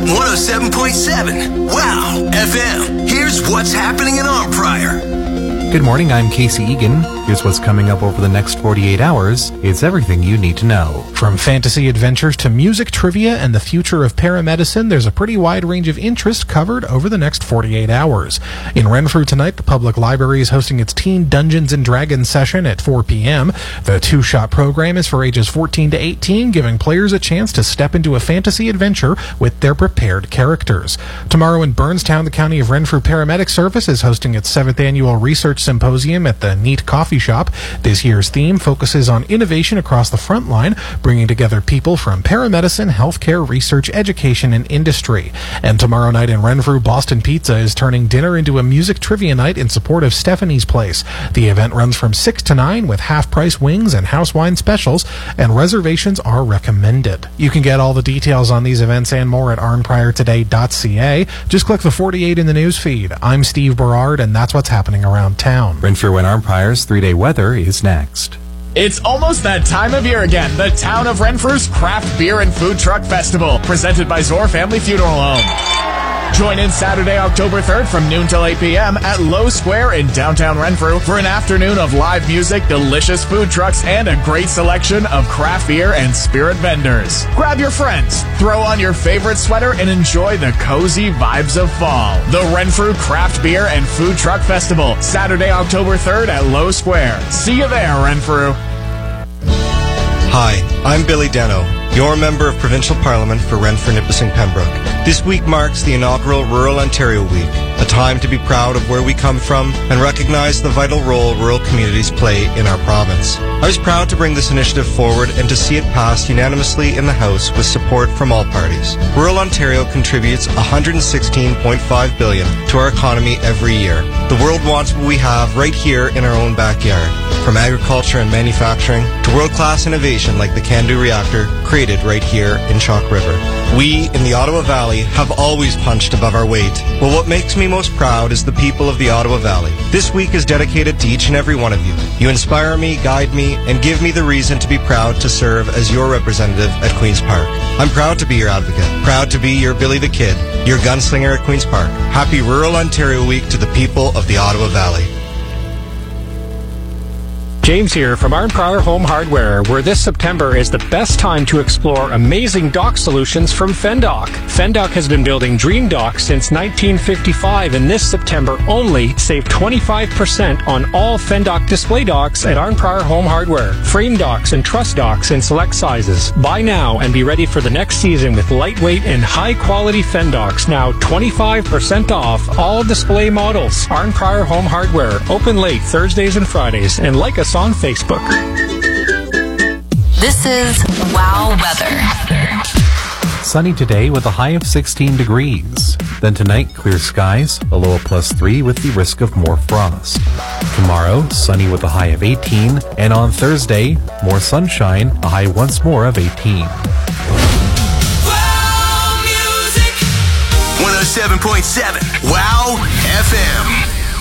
107.7. Wow FM. Here's what's happening in Arnprior. Good morning, I'm Casey Egan. Here's what's coming up over the next 48 hours. It's everything you need to know. From fantasy adventures to music trivia and the future of paramedicine, there's a pretty wide range of interest covered over the next 48 hours. In Renfrew tonight, the public library is hosting its Teen Dungeons & Dragons session at 4 p.m. The two-shot program is for ages 14 to 18, giving players a chance to step into a fantasy adventure with their prepared characters. Tomorrow in Burnstown, the County of Renfrew Paramedic Service is hosting its 7th annual research symposium at the Neat Coffee Shop. This year's theme focuses on innovation across the front line, bringing together people from paramedicine, healthcare, research, education, and industry. And tomorrow night in Renfrew, Boston Pizza is turning dinner into a music trivia night in support of Stephanie's Place. The event runs from 6 to 9 with half-price wings and house wine specials, and reservations are recommended. You can get all the details on these events and more at arnpriortoday.ca. Just click the 48 in the news feed. I'm Steve Berard, and that's what's happening around town. Renfrew and Arnprior's 3-day weather is next. It's almost that time of year again. The Town of Renfrew's Craft Beer and Food Truck Festival, presented by Zor Family Funeral Home. Join in Saturday, October 3rd from noon till 8 p.m. at Lowe Square in downtown Renfrew for an afternoon of live music, delicious food trucks, and a great selection of craft beer and spirit vendors. Grab your friends, throw on your favorite sweater, and enjoy the cozy vibes of fall. The Renfrew Craft Beer and Food Truck Festival, Saturday, October 3rd at Lowe Square. See you there, Renfrew. Hi, I'm Billy Deno, your Member of Provincial Parliament for Renfrew, Nipissing, Pembroke. This week marks the inaugural Rural Ontario Week, a time to be proud of where we come from and recognize the vital role rural communities play in our province. I was proud to bring this initiative forward and to see it passed unanimously in the House with support from all parties. Rural Ontario contributes $116.5 billion to our economy every year. The world wants what we have right here in our own backyard, from agriculture and manufacturing to world-class innovation like the CANDO reactor created right here in Chalk River. We in the Ottawa Valley have always punched above our weight. Well, what makes me most proud is the people of the Ottawa Valley. This week is dedicated to each and every one of you. You inspire me, guide me, and give me the reason to be proud to serve as your representative at Queen's Park. I'm proud to be your advocate, proud to be your Billy the Kid, your gunslinger at Queen's Park. Happy Rural Ontario Week to the people of the Ottawa Valley. James here from Arnprior Home Hardware, where this September is the best time to explore amazing dock solutions from Fendock. Fendock has been building dream docks since 1955, and this September only save 25% on all Fendock display docks at Arnprior Home Hardware. Frame docks and truss docks in select sizes. Buy now and be ready for the next season with lightweight and high-quality Fendocks, now 25% off all display models. Arnprior Home Hardware, open late Thursdays and Fridays, and like us on Facebook. This is Wow Weather. Sunny today with a high of 16 degrees. Then tonight, clear skies, a low of +3 with the risk of more frost. Tomorrow, sunny with a high of 18. And on Thursday, more sunshine, a high once more of 18. Wow Music 107.7. Wow FM.